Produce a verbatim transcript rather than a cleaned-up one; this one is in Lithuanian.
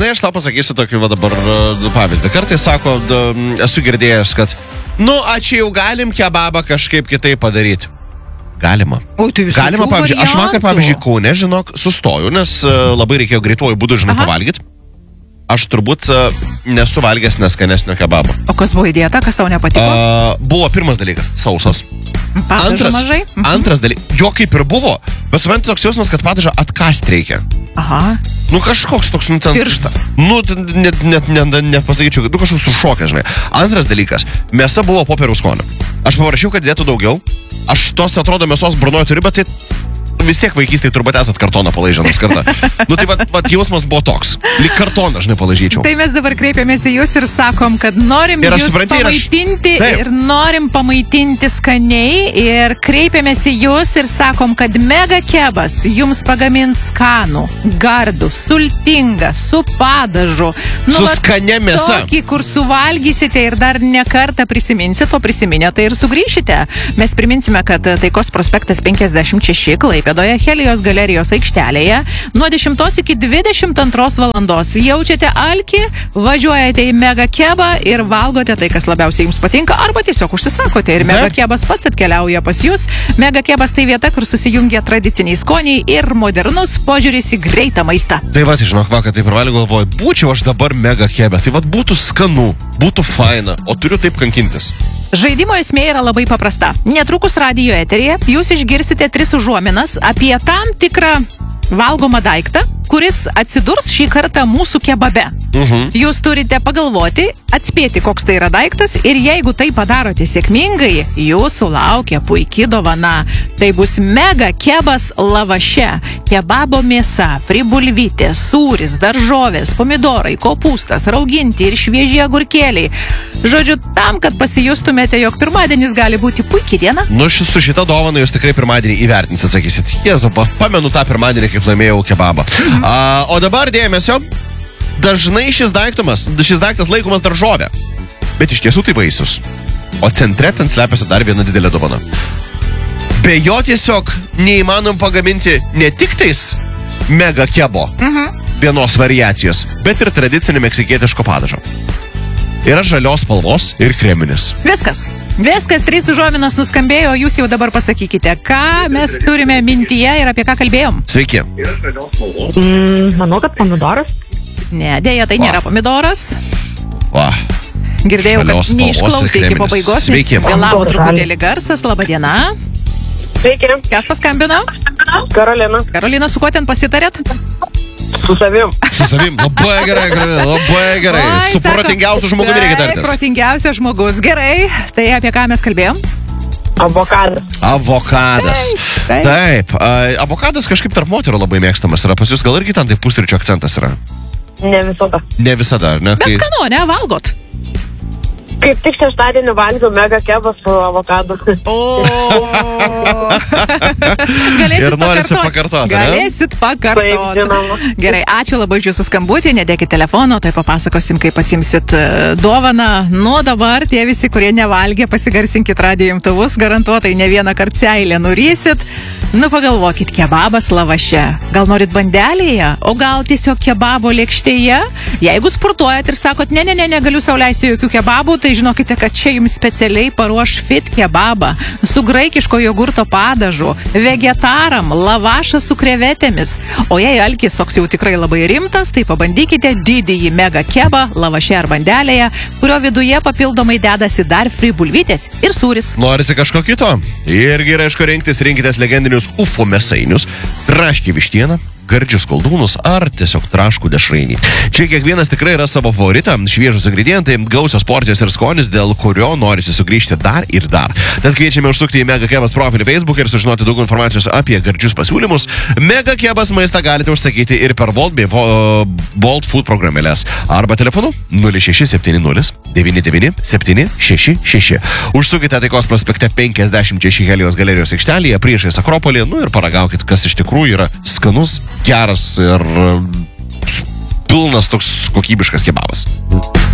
Žinai, aš tau pasakysiu tokį va dabar uh, pavyzdį. Kartais sako, uh, esu girdėjęs, kad, nu, ačiū jau galim kebabą kažkaip kitaip padaryti. Galima. O, tai Galima, pavyzdžiui, aš vakar, pavyzdžiui, Kaune, žinok, sustojau, nes uh, labai reikėjo greituoju būdu, žinai, pavalgyti. Aš turbūt uh, nesu valgęs neskanesnio kebabo. O kas buvo įdėta, kas tau nepatiko? Uh, buvo pirmas dalykas, sausos. Padažo Antras, mažai? Mhm. antras dalykas, jo kaip ir buvo, bet suprantate toks jausmas, kad padažą atkast reikia. Aha. Nu kažkoks toks, nu ten... Pirštas. Nu, net, net, net, net, net pasakyčiau, kad nu kažkoks sušokęs, žinai. Antras dalykas, mėsa buvo popieriaus skonio. Aš paprašiau, kad dėtų daugiau. Aš tos, atrodo, mėsos burnoje turiu, bet tai... Vis tiek vaikystėje turbūt esat kartoną palaižęs kartą. Nu tai vat, vat jausmas buvo toks. Lyg kartoną, žinai, palaižyčiau. Tai mes dabar kreipiamės į jūs ir sakom, kad norim ir jūs supranti, pamaitinti ir, aš... ir norim pamaitinti skaniai ir kreipiamės į jūs ir sakom, kad Mega Kebas jums pagamins skanų, gardų, sultingą, su padažu. Nu, su skania mėsa. Tokį, kur suvalgysite ir dar ne kartą prisiminsit, o prisiminę tai ir sugrįšite. Mes priminsime, kad Taikos prospektas penkiasdešimt šeši Klaipėdoje Helijos galerijos aikštelėje nuo dešimtos iki dvidešimt antros valandos. Jaučiate alkį, važiuojate į Mega Kebą ir valgote tai, kas labiausiai jums patinka, arba tiesiog užsisakote ir Mega Kebas pats atkeliauja pas jūs. Mega Kebas tai vieta, kur susijungia tradiciniai skoniai ir modernus požiūris į greitą maistą. Tai va, žinok, vakar taip ir valgiau, galvoju, būčiau aš dabar Mega Kebe, tai va būtų skanu, būtų faina, o turiu taip kankintis. Žaidimo esmė yra labai paprasta. Netrukus radijo eteryje jūs išgirsite tris užuominas apie tam tikrą valgomą daiktą, kuris atsidurs šį kartą mūsų kebabe. Uh-huh. Jūs turite pagalvoti, atspėti, koks tai yra daiktas ir jeigu tai padarote sėkmingai, jūsų laukia puikiai dovana. Tai bus Mega Kebas lavaše. Kebabo mėsa, fribulvytė, sūris, daržovės, pomidorai, kopūstas, rauginti ir švieži agurkėliai. Žodžiu, tam, kad pasijustumėte, jog pirmadienis gali būti puikiai diena. Nu, šis su šita dovana jūs tikrai pirmadienį įvertinsit, sakysit. Jėzu, pamenu tą pirmadienį, kaip laimėjau kebabą. A, o dabar dėmesio, dažnai šis daiktumas, šis daiktas laikomas daržovė, bet iš tiesų tai vaisius. O centre ten slepiasi dar viena didelė dovana. Be jo tiesiog neįmanom pagaminti ne tik tais Mega Kebo Mhm. vienos variacijos, bet ir tradicinį meksikietiško padažo. Yra žalios spalvos ir kreminis. Viskas. Viskas, trys užuominos nuskambėjo, jūs jau dabar pasakykite, ką mes turime mintyje ir apie ką kalbėjom. Sveiki. Mm, manau, kad pomidoras. Ne, dėja, tai nėra pomidoras. Va. Girdėjau, Žalios kad spalvos neišklausė ir iki kreminis. pabaigos, nes Sveiki. vėlavo truputėlį garsas. Labą dieną. Sveiki. Kas paskambino? Karolina. Karolina, su kuo ten pasitarėt? Su savim. Su savim. Labai gerai, labai gerai. Oi, Su sako, protingiausiu žmogumi reikia taip, tartis. protingiausias žmogus. Gerai. Tai apie ką mes kalbėjom? Avokadas. Avokadas. Taip, taip. Taip. A, avokadas kažkaip tarp moterų labai mėgstamas yra. Pas jūs gal irgi ten tai pusryčio akcentas yra? Ne visada. Ne visada, ne? Bet Tai... skanu, ne, valgot. Kaip tik šeštadienį valgiau Mega Kebą su avokadu. O. Galėsit Ir norisi pakartot. pakartot, ne? Galėsit Taip, pakartot. žinoma. Gerai, ačiū labai už jūsų skambutį, nedėkit telefono, tai papasakosim, kaip atsimsit e, dovaną. Nuo dabar tie visi, kurie nevalgė, pasigarsinkit radijo imtuvus, garantuotai ne vieną kartą seilę nurysit. Nu pagalvokit, kebabas lavaše. Gal norit bandelėje, o gal tiesiog kebabo lėkštėje? Jeigu sportuojat ir sakot, ne, ne, ne, negaliu sau leisti jokių kebabų, tai žinokite, kad čia jums specialiai paruoš fit kebabą su graikiško jogurto padažu, vegetaram, lavašą su krevetėmis. O jei alkis toks jau tikrai labai rimtas, tai pabandykite didįjį Mega Kebą lavaše ar bandelėje, kurio viduje papildomai dedasi dar fribulvytės ir sūris. Norisi kažko kito? Irgi yra iš ko rinktis, rinkitės legendinius ufo mėsainius, traškį vištieną, gardžius koldūnus ar tiesiog traškų dešrainį. Čia kiekvienas tikrai yra savo favoritą, šviežus ingredientai, gausios porcijos ir skonis, dėl kurio norisi sugrįžti dar ir dar. Tad kviečiame užsukti į Mega Kebas profilį Facebook ir sužinoti daug informacijos apie gardžius pasiūlymus. Mega Kebas maistą galite užsakyti ir per Volt bei Bolt Food programėlės arba telefonu nulis šeši septyni nulis devyni devyni septyni šeši šeši. Užsukite Taikos prospekte penkiasdešimt šeši Helijos galerijos aikštelėje priešais Akropolį, nu ir paragaukit, kas iš tikrųjų yra skanus, geras ir pilnas toks kokybiškas kebabas.